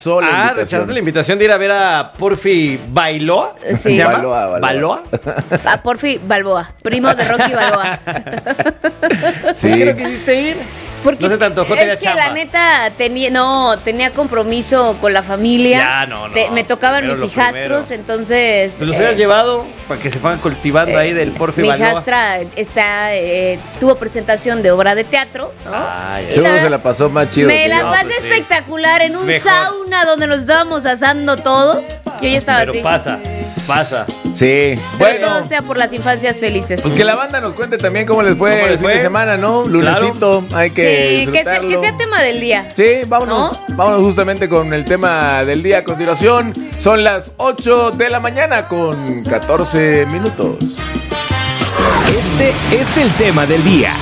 ¿Rechazaste la invitación de ir a ver a Porfi Bailoa? Sí. ¿Se llama? ¿Baloa? A Porfi Balboa, primo de Rocky Balboa. Sí. ¿Por qué no quisiste ir? Porque no se te antojó, es que chamba. La neta tenía compromiso con la familia. Ya, no. Me tocaban mis hijastros, entonces. ¿Te los hubieras llevado para que se fueran cultivando ahí del Porfi Balboa? Mi hijastra tuvo presentación de obra de teatro, ¿no? Seguro se la pasó más chido. Me la pasé espectacular en un sauna donde nos estábamos asando todos. Yo ya estaba así. Pero pasa. Sí. Bueno, todo sea por las infancias felices. Pues que la banda nos cuente también cómo les fue el fin de semana, ¿no? Lunesito, hay que disfrutarlo. Que sea tema del día. Sí, vámonos justamente con el tema del día a continuación. Son las 8 de la mañana con 14 minutos. Este es el tema del día.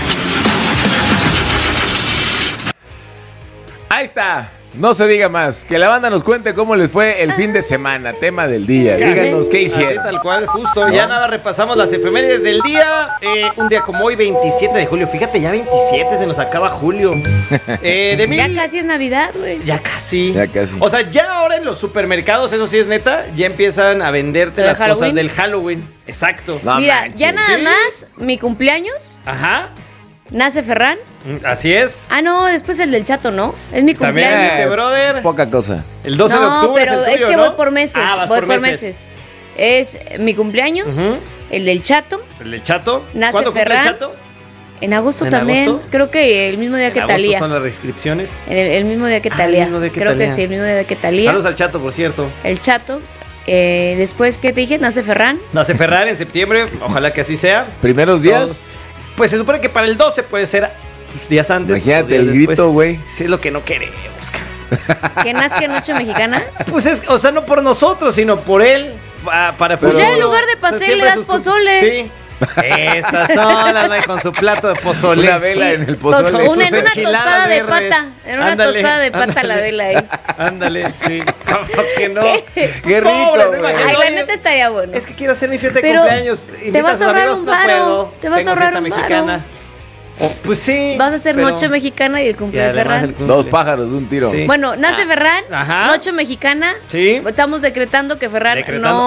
Ahí está. No se diga más, que la banda nos cuente cómo les fue el fin de semana, tema del día. Díganos qué hicieron. Así, tal cual, justo. ¿No? Ya nada, repasamos las efemérides del día. Un día como hoy, 27 de julio. Fíjate, ya 27, se nos acaba julio. Ya casi es Navidad, güey. Ya casi. O sea, ya ahora en los supermercados, eso sí es neta, ya empiezan a venderte las cosas del Halloween. Exacto. No, mira, manches. Ya nada más, mi cumpleaños. Ajá. Nace Ferran. Así es. No, después el del Chato, ¿no? Es mi cumpleaños. También, brother. Poca cosa. El 12 de octubre pero es el tuyo, que ¿no? voy por meses. Voy por meses. Es mi cumpleaños, el del Chato. El del Chato. Nace ¿Cuándo Ferran. cumple el Chato? En agosto también. ¿Agosto? Creo que el mismo día que Talía. ¿Son las inscripciones? El mismo día que Talía. Creo que sí, el mismo día que Talía. Saludos al Chato, por cierto. El Chato. Después, ¿qué te dije? Nace Ferran. Nace Ferran en septiembre. Ojalá que así sea. ¿Primeros días? Pues se supone que para el 12 puede ser días antes. Imagínate el grito, güey. Sí, es lo que no queremos. ¿Que nazca en Noche Mexicana? Pues o sea, no por nosotros, sino por él. Para pues ya en lugar de pastel le das pozole. Sí. Estas son las con su plato de pozole. Una vela en el pozole. En una tostada de pata. En una tostada de pata la vela ahí. Ándale, sí. ¿Cómo que no? Qué rico, güey. Ay, la neta estaría bueno. Es que quiero hacer mi fiesta de cumpleaños. Te vas a ahorrar un varo. Te vas a ahorrar un varo. Pues sí. Vas a hacer Noche Mexicana y el cumple de Ferran. Dos pájaros de un tiro. Sí. Bueno, nace Ferran, Noche Mexicana. Sí. Estamos decretando que Ferran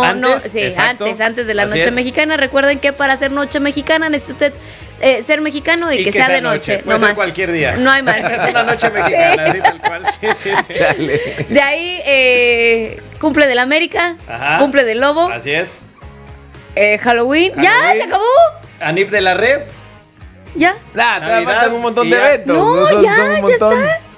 antes de la Noche Mexicana. Recuerden que para hacer Noche Mexicana necesita usted ser mexicano y que sea de noche. Puede ser cualquier día. No hay más. Es una Noche Mexicana, así tal cual. Sí. Chale. De ahí, cumple del América, cumple del Lobo. Así es. Halloween. Ya, se acabó. Anip de la Red. Ya. Todavía faltan un montón de eventos. No, son un montón.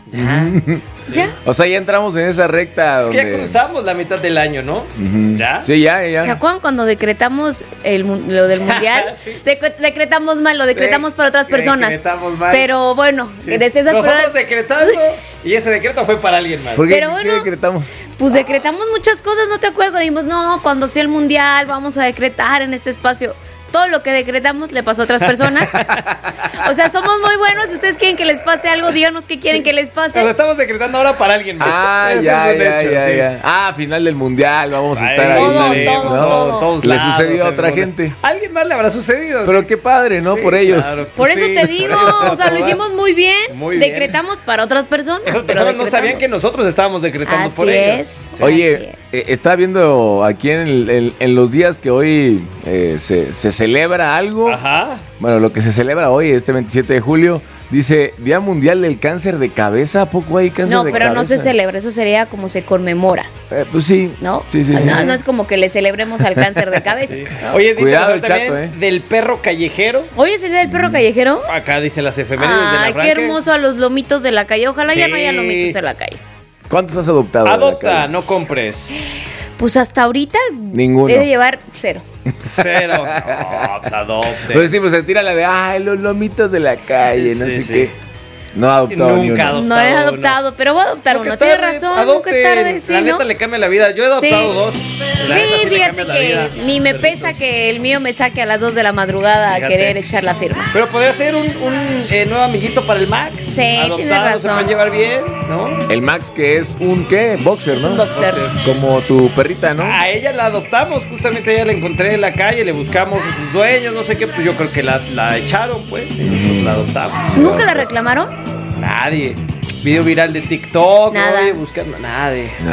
Ya. O sea, ya entramos en esa recta. Es que ya cruzamos la mitad del año, ¿no? ¿Ya? Sí, ya. ¿Se acuerdan cuando decretamos lo del mundial? Sí. Decretamos mal, lo decretamos para otras personas. Decretamos mal. Pero bueno, desde esas nosotros decretando y ese decreto fue para alguien más. ¿Qué decretamos? Pues decretamos muchas cosas, ¿no te acuerdas? Dijimos, no, cuando sea el mundial vamos a decretar en este espacio. Todo lo que decretamos le pasó a otras personas. O sea, somos muy buenos. Si ustedes quieren que les pase algo, díganos qué quieren que les pase. Lo estamos decretando ahora para alguien más. Ya. Final del mundial, vamos a estar ahí. Todo. Le sucedió a otra gente. A alguien más le habrá sucedido. Pero qué padre, ¿no? Por ellos. Claro, por eso te digo, o sea, lo hicimos muy bien. Decretamos para otras personas. Esas personas no sabían que nosotros estábamos decretando por ellos. Oye, estaba viendo aquí en los días que hoy se celebra algo. Ajá. Bueno, lo que se celebra hoy, este 27 de julio, dice Día Mundial del Cáncer de Cabeza. ¿A poco hay cáncer de cabeza? No, pero no se celebra, eso sería como se conmemora. Pues sí. ¿No? Sí. No es como que le celebremos al cáncer de cabeza. Sí. ¿No? Oye, cuidado el Chato, del perro callejero. Oye, ¿ese es el perro callejero? Acá dice las efemérides de la Franque. Qué hermoso a los lomitos de la calle. Ojalá ya no haya lomitos en la calle. ¿Cuántos has adoptado? Adopta, no compres. Pues hasta ahorita ninguno. Debe llevar 0. No, adopte. Pues decimos, se tira la de los lomitos de la calle, no sé qué. No ha adoptado ni uno. No he adoptado, pero voy a adoptar uno. Tienes razón, nunca es tarde. La neta le cambia la vida. Yo he adoptado 2. Sí, fíjate que ni me pesa que el mío me saque a las 2 de la madrugada a querer echar la firma. Pero podría ser un nuevo amiguito para el Max. Sí, tienes razón. Se pueden llevar bien, ¿no? El Max, que es un ¿qué? Boxer, ¿no? Es un boxer. Como tu perrita, ¿no? A ella la adoptamos, justamente ella la encontré en la calle, le buscamos a sus dueños, no sé qué, pues yo creo que la echaron, pues, y nosotros la adoptamos. ¿Nunca la reclamaron? Nadie. video viral de TikTok. Nada. Oye, buscando nada de...